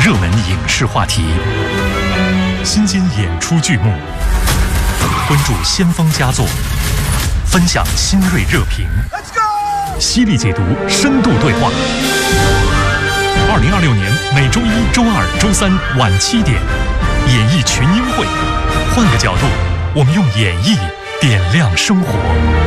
热门影视话题、新鲜演出剧目，关注先锋佳作，分享新锐热评，犀利解读，深度对话。2026年每周一、周二、周三晚7点，演艺群英会，换个角度，我们用演绎点亮生活。